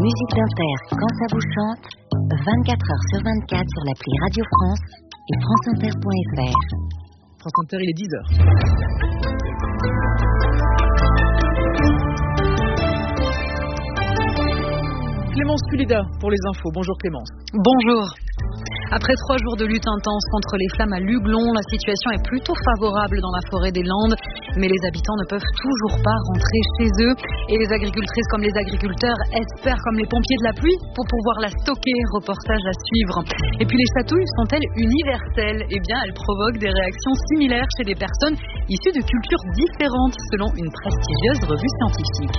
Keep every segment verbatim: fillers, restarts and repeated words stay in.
musique d'Inter quand ça vous chante, vingt-quatre heures sur vingt-quatre sur l'appli Radio France et franceinter point f r. France Inter, il est dix heures. Clémence Pulida pour les infos. Bonjour Clémence. Bonjour. Après trois jours de lutte intense contre les flammes à Luglon, la situation est plutôt favorable dans la forêt des Landes, mais les habitants ne peuvent toujours pas rentrer chez eux. Et les agricultrices comme les agriculteurs espèrent, comme les pompiers de la pluie, pour pouvoir la stocker. Reportage à suivre. Et puis les chatouilles sont-elles universelles ? Eh bien, elles provoquent des réactions similaires chez des personnes issues de cultures différentes, selon une prestigieuse revue scientifique.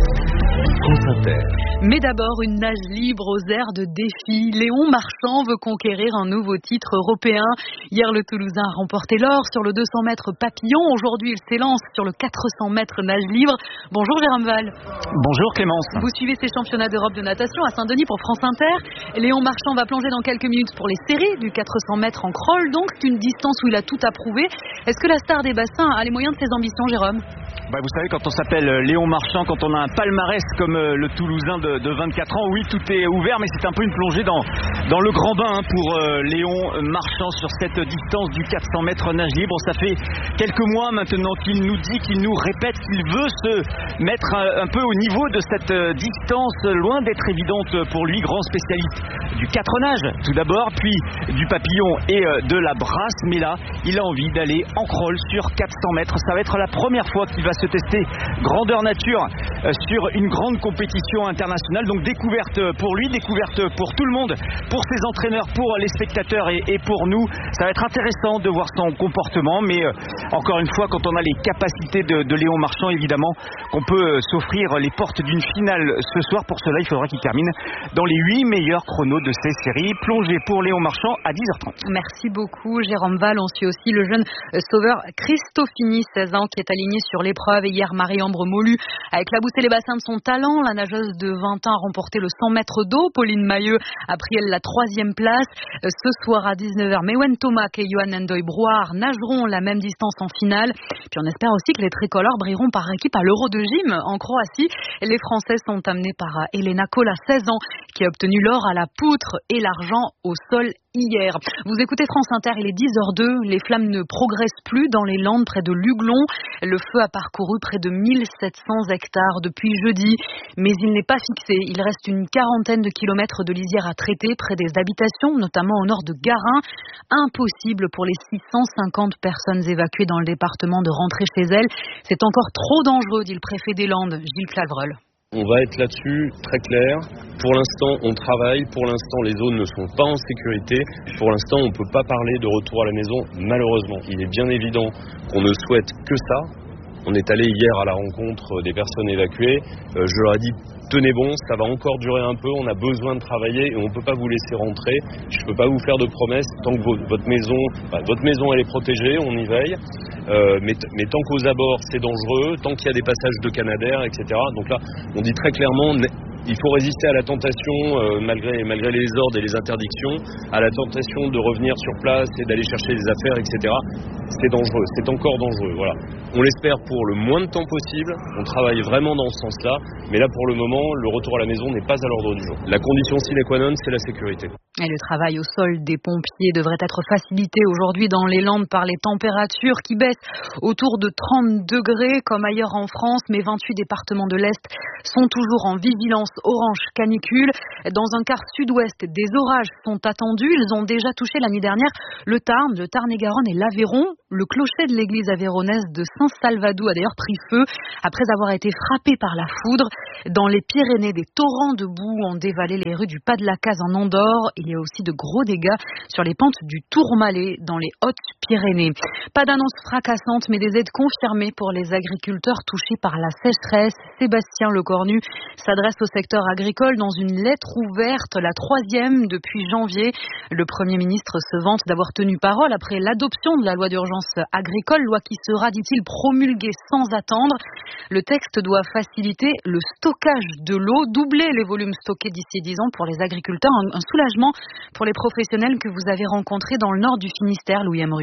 Mais d'abord, une nage libre aux airs de défi. Léon Marchand veut conquérir un nouveau titre européen. Hier, le Toulousain a remporté l'or sur le deux cents mètres papillon. Aujourd'hui, il s'élance sur le quatre cents mètres nage libre. Bonjour Jérôme Val. Bonjour Clémence. Vous suivez ces championnats d'Europe de natation à Saint-Denis pour France Inter. Léon Marchand va plonger dans quelques minutes pour les séries du quatre cents mètres en crawl. Donc, c'est une distance où il a tout approuvé. Est-ce que la star des bassins a les moyens de ses ambitions, Jérôme ? Bah, vous savez, quand on s'appelle Léon Marchand, quand on a un palmarès comme le Toulousain de, de vingt-quatre ans, oui, tout est ouvert, mais c'est un peu une plongée dans, dans le grand bain hein, pour euh, Léon Marchand sur cette distance du quatre cents mètres nage libre. Ça fait quelques mois maintenant qu'il nous dit, qu'il nous répète qu'il veut se mettre un, un peu au niveau de cette distance, loin d'être évidente pour lui, grand spécialiste du quatre nage tout d'abord, puis du papillon et euh, de la brasse. Mais là, il a envie d'aller en crawl sur quatre cents mètres. Ça va être la première fois qu'il va se tester grandeur nature euh, sur une grande compétition internationale. Donc découverte pour lui, découverte pour tout le monde, pour ses entraîneurs, pour les spectateurs et, et pour nous. Ça va être intéressant de voir son comportement, mais euh, encore une fois, quand on a les capacités de, de Léon Marchand, évidemment qu'on peut euh, s'offrir les portes d'une finale ce soir. Pour cela, il faudra qu'il termine dans les huit meilleurs chronos de ces séries. Plongée pour Léon Marchand à dix heures trente. Merci beaucoup Jérôme Val. On suit aussi le jeune euh, sauveur Christophini, seize ans, qui est aligné sur l'épreuve. Et hier, Marie-Ambre Molu a éclaboussé les bassins de son talent. La nageuse de vingt ans a remporté le cent mètres d'eau. Pauline Mailleux a pris elle la troisième place. Ce soir à dix-neuf heures, Mewen Thomas et Johan Ndoye Brouard nageront la même distance en finale. Puis on espère aussi que les tricolores brilleront par équipe à l'Euro de gym en Croatie. Les Français sont amenés par Elena Kola, seize ans, qui a obtenu l'or à la poutre et l'argent au sol hier. Vous écoutez France Inter, il est dix heures deux. Les flammes ne progressent plus dans les Landes près de Luglon. Le feu a parcouru près de mille sept cents hectares depuis jeudi, mais il n'est pas fixé. Il reste une quarantaine de kilomètres de lisière à traiter près des habitations, notamment au nord de Garin. Impossible pour les six cent cinquante personnes évacuées dans le département de rentrer chez elles. C'est encore trop dangereux, dit le préfet des Landes, Gilles Clavreul. On va être là-dessus très clair. Pour l'instant, on travaille. Pour l'instant, les zones ne sont pas en sécurité. Pour l'instant, on ne peut pas parler de retour à la maison, malheureusement. Il est bien évident qu'on ne souhaite que ça. On est allé hier à la rencontre des personnes évacuées. Euh, je leur ai dit, tenez bon, ça va encore durer un peu. On a besoin de travailler et on ne peut pas vous laisser rentrer. Je ne peux pas vous faire de promesses. Tant que votre, votre maison, bah, votre maison elle est protégée, on y veille. Euh, mais, mais tant qu'aux abords c'est dangereux, tant qu'il y a des passages de Canadair, et cetera. Donc là, on dit très clairement, il faut résister à la tentation, euh, malgré, malgré les ordres et les interdictions, à la tentation de revenir sur place et d'aller chercher des affaires, et cetera. C'est dangereux, c'est encore dangereux. Voilà. On l'espère pour le moins de temps possible. On travaille vraiment dans ce sens-là. Mais là, pour le moment, le retour à la maison n'est pas à l'ordre du jour. La condition sine qua non, c'est la sécurité. Et le travail au sol des pompiers devrait être facilité aujourd'hui dans les Landes par les températures qui baissent autour de trente degrés comme ailleurs en France. Mais vingt-huit départements de l'Est sont toujours en vigilance orange canicule. Dans un quart sud-ouest, des orages sont attendus. Ils ont déjà touché l'année dernière le Tarn, le Tarn-et-Garonne et l'Aveyron. Le clocher de l'église aveyronnaise de Saint-Salvadou a d'ailleurs pris feu après avoir été frappé par la foudre. Dans les Pyrénées, des torrents de boue ont dévalé les rues du Pas-de-la-Case en Andorre. Il y a aussi de gros dégâts sur les pentes du Tourmalet dans les Hautes-Pyrénées. Pas d'annonce fracassante, mais des aides confirmées pour les agriculteurs touchés par la sécheresse. Sébastien Lecornu s'adresse au secteur agricole dans une lettre ouverte, la troisième depuis janvier. Le Premier ministre se vante d'avoir tenu parole après l'adoption de la loi d'urgence agricole, loi qui sera, dit-il, promulguée sans attendre. Le texte doit faciliter le stockage de l'eau, doubler les volumes stockés d'ici dix ans pour les agriculteurs. Un, un soulagement pour les professionnels que vous avez rencontrés dans le nord du Finistère, Louis Amriot.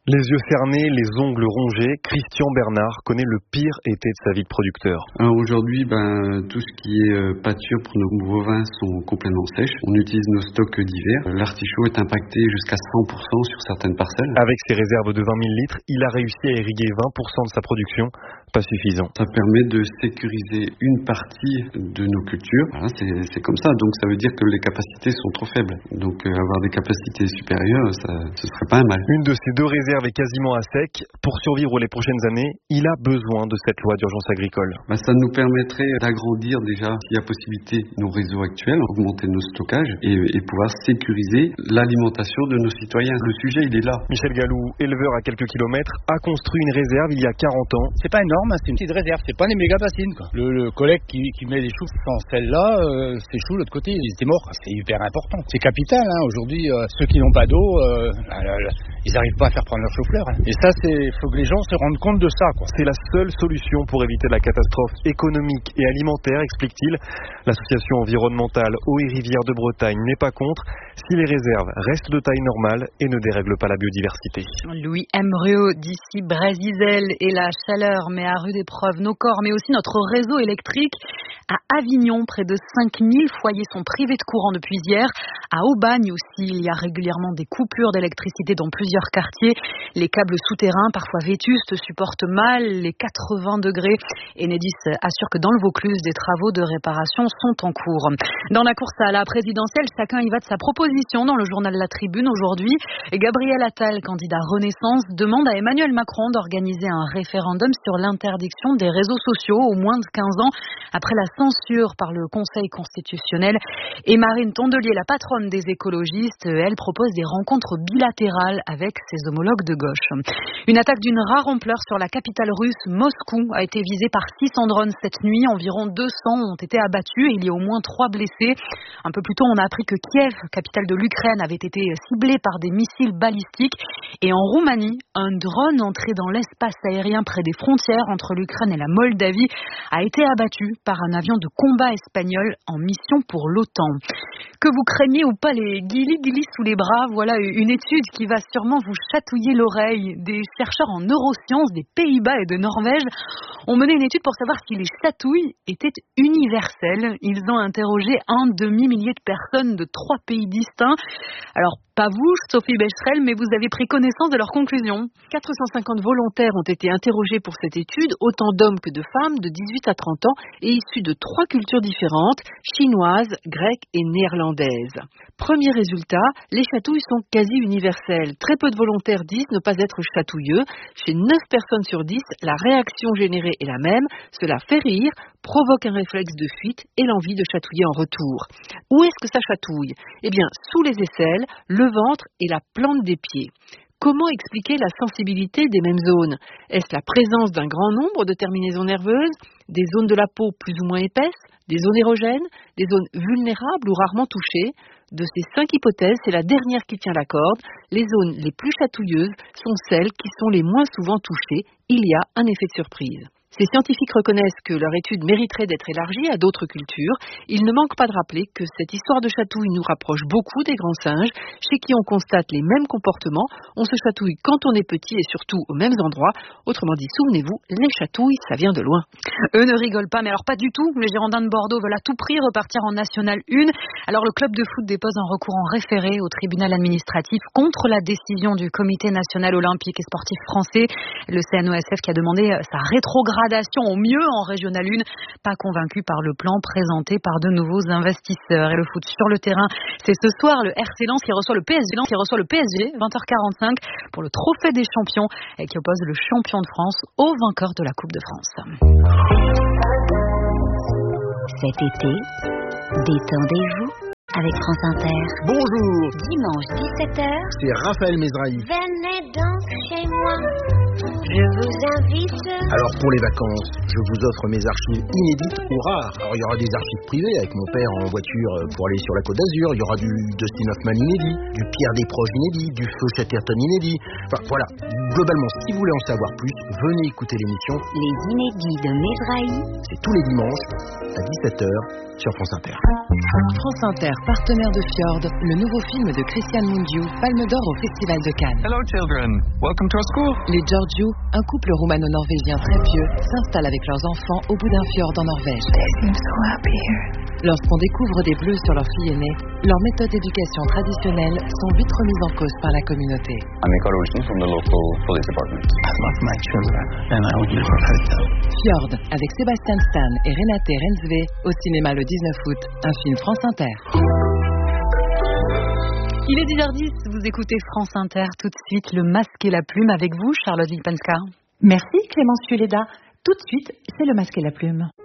Les yeux cernés, les ongles rongés, Christian Bernard connaît le pire été de sa vie de producteur. Alors aujourd'hui, ben, tout ce qui est euh, pâture pour nos bovins sont complètement sèches. On utilise nos stocks d'hiver. L'artichaut est impacté jusqu'à cent pour cent sur certaines parcelles. Avec ses réserves de vingt mille litres, il a réussi à irriguer vingt pour cent de sa production. Pas suffisant. Ça permet de sécuriser une partie de nos cultures. Voilà, c'est, c'est comme ça. Donc ça veut dire que les capacités sont trop faibles. Donc euh, avoir des capacités supérieures, ça, ce serait pas un mal. Une de ces deux réserves est quasiment à sec. Pour survivre les prochaines années, il a besoin de cette loi d'urgence agricole. Ben, ça nous permettrait d'agrandir déjà, s'il y a possibilité, nos réseaux actuels, augmenter nos stockages et, et pouvoir sécuriser l'alimentation de nos citoyens. Le sujet, il est là. Michel Gallou, éleveur à quelques kilomètres, a construit une réserve il y a quarante ans. C'est pas énorme. C'est une petite réserve, c'est pas des méga bassines quoi. Le, le collègue qui, qui met des choux sans celle-là, euh, ces choux de l'autre côté, ils étaient morts. C'est hyper important. C'est capital. Hein. Aujourd'hui, euh, ceux qui n'ont pas d'eau, euh, euh, ils n'arrivent pas à faire prendre leur chou-fleur. Hein. Et ça, c'est faut que les gens se rendent compte de ça quoi. C'est la seule solution pour éviter la catastrophe économique et alimentaire, explique-t-il. L'association environnementale Eau et Rivières de Bretagne n'est pas contre si les réserves restent de taille normale et ne dérèglent pas la biodiversité. Louis Embryo d'ici Brésisel et la chaleur met à rude épreuve nos corps, mais aussi notre réseau électrique. À Avignon, près de cinq mille foyers sont privés de courant depuis hier. À Aubagne aussi, il y a régulièrement des coupures d'électricité dans plusieurs quartiers. Les câbles souterrains, parfois vétustes, supportent mal les quatre-vingts degrés. Enedis assure que dans le Vaucluse, des travaux de réparation sont en cours. Dans la course à la présidentielle, chacun y va de sa proposition dans le journal La Tribune aujourd'hui. Gabriel Attal, candidat Renaissance, demande à Emmanuel Macron d'organiser un référendum sur l'interdiction des réseaux sociaux aux moins de quinze ans après la censure par le Conseil constitutionnel. Et Marine Tondelier, la patronne des écologistes, elle propose des rencontres bilatérales avec ses homologues de gauche. Une attaque d'une rare ampleur sur la capitale russe, Moscou, a été visée par six cents drones cette nuit. Environ deux cents ont été abattus et il y a au moins trois blessés. Un peu plus tôt, on a appris que Kiev, capitale de l'Ukraine, avait été ciblée par des missiles balistiques. Et en Roumanie, un drone entré dans l'espace aérien près des frontières entre l'Ukraine et la Moldavie a été abattu par un avion de combat espagnol en mission pour l'OTAN. Que vous craignez ou pas les guilis-guilis sous les bras, voilà une étude qui va sûrement vous chatouiller l'oreille. Des chercheurs en neurosciences des Pays-Bas et de Norvège ont mené une étude pour savoir si les chatouilles étaient universelles. Ils ont interrogé un demi-millier de personnes de trois pays distincts. Alors, pas vous, Sophie Becherel, mais vous avez pris connaissance de leurs conclusions. quatre cent cinquante volontaires ont été interrogés pour cette étude, autant d'hommes que de femmes de dix-huit à trente ans et issus de trois cultures différentes, chinoises, grecques et néerlandaises. Premier résultat, les chatouilles sont quasi universelles. Très peu de volontaires disent ne pas être chatouilleux. Chez neuf personnes sur dix, la réaction générée est la même. Cela fait rire, provoque un réflexe de fuite et l'envie de chatouiller en retour. Où est-ce que ça chatouille ? Eh bien, sous les aisselles, le ventre et la plante des pieds. Comment expliquer la sensibilité des mêmes zones ? Est-ce la présence d'un grand nombre de terminaisons nerveuses, des zones de la peau plus ou moins épaisses, des zones érogènes, des zones vulnérables ou rarement touchées ? De ces cinq hypothèses, c'est la dernière qui tient la corde. Les zones les plus chatouilleuses sont celles qui sont les moins souvent touchées. Il y a un effet de surprise. Ces scientifiques reconnaissent que leur étude mériterait d'être élargie à d'autres cultures. Ils ne manquent pas de rappeler que cette histoire de chatouille nous rapproche beaucoup des grands singes, chez qui on constate les mêmes comportements. On se chatouille quand on est petit et surtout aux mêmes endroits. Autrement dit, souvenez-vous, les chatouilles, ça vient de loin. Eux ne rigolent pas, mais alors pas du tout. Les Girondins de Bordeaux veulent à tout prix repartir en National un. Alors le club de foot dépose un recours en référé au tribunal administratif contre la décision du Comité national olympique et sportif français. Le C N O S F qui a demandé sa rétrogradation au mieux en Régional un, pas convaincu par le plan présenté par de nouveaux investisseurs. Et le foot sur le terrain, c'est ce soir le R C Lens qui reçoit le P S G, qui reçoit le P S G, vingt heures quarante-cinq, pour le trophée des champions et qui oppose le champion de France au vainqueur de la Coupe de France. Cet été, détendez-vous avec France Inter. Bonjour. Dimanche dix-sept heures. C'est Raphaël Mesrahi. Venez donc chez moi. Je vous invite. Alors pour les vacances, je vous offre mes archives inédites ou rares. Alors il y aura des archives privées avec mon père en voiture pour aller sur la Côte d'Azur. Il y aura du Dustin Hoffman inédit, du Pierre Desproges inédit, du Feu Chatterton inédit. Enfin voilà, globalement, si vous voulez en savoir plus, venez écouter l'émission Les inédits de Mesrahi. C'est tous les dimanches à dix-sept heures sur France Inter. France Inter, partenaire de Fjord, le nouveau film de Christian Mungiu, Palme d'Or au Festival de Cannes. Hello children, welcome to our school. Les Giorgio, un couple roumano-norvégien très pieux, s'installe avec leurs enfants au bout d'un fjord en Norvège. Lorsqu'on découvre des bleus sur leur fille aînée, leurs méthodes d'éducation traditionnelles sont vite remises en cause par la communauté. I'm Mikael Olsen from the local police department. I love my children and I would never hurt them. Fjord, avec Sébastien Stan et Renate Rensve, au cinéma le dix-neuf août, un film France Inter. Il est dix heures dix, vous écoutez France Inter, tout de suite le masque et la plume avec vous, Charlotte Lipanska. Merci Clémence Fuleda. Tout de suite, c'est le masque et la plume.